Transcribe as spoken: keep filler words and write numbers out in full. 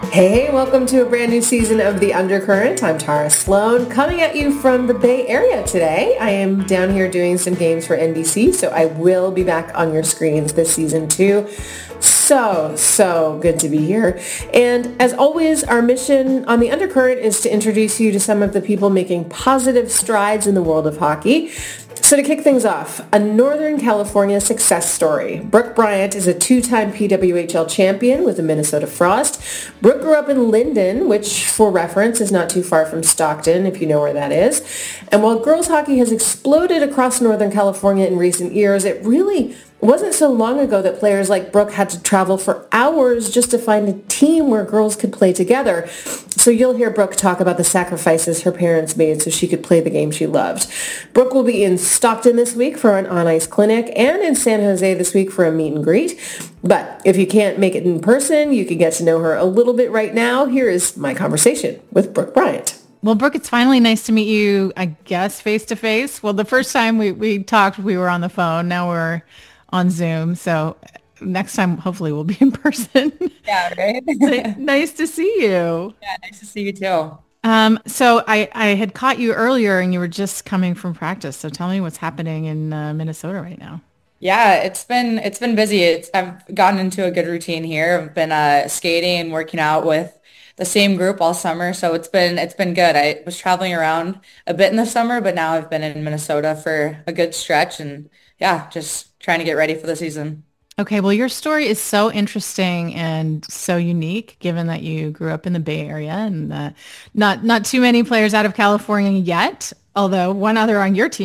Hey, welcome to a brand new season of The Undercurrent. I'm Tara Sloan, coming at you from the Bay Area today. I am down here doing some games for N B C, so I will be back on your screens this season too. So, so good to be here. And as always, our mission on The Undercurrent is to introduce you to some of the people making positive strides in the world of hockey. So to kick things off, a Northern California success story. Brooke Bryant is a two-time P W H L champion with the Minnesota Frost. Brooke grew up in Linden, which, for reference, is not too far from Stockton, if you know where that is. And while girls hockey has exploded across Northern California in recent years, it really wasn't so long ago that players like Brooke had to travel for hours just to find a team where girls could play together. So you'll hear Brooke talk about the sacrifices her parents made so she could play the game she loved. Brooke will be in Stockton this week for an on-ice clinic and in San Jose this week for a meet and greet. But if you can't make it in person, you can get to know her a little bit right now. Here is my conversation with Brooke Bryant. Well, Brooke, it's finally nice to meet you, I guess, face-to-face. Well, the first time we, we talked, we were on the phone. Now we're on Zoom. So next time, hopefully, we'll be in person. Yeah, right? Nice to see you. Yeah, nice to see you too. Um, so I, I had caught you earlier and you were just coming from practice. So tell me what's happening in uh, Minnesota right now. Yeah, it's been it's been busy. It's I've gotten into a good routine here. I've been uh, skating and working out with the same group all summer. So it's been it's been good. I was traveling around a bit in the summer, but now I've been in Minnesota for a good stretch and yeah, just trying to get ready for the season. Okay, well, your story is so interesting and so unique, given that you grew up in the Bay Area and uh, not not too many players out of California yet, although one other on your team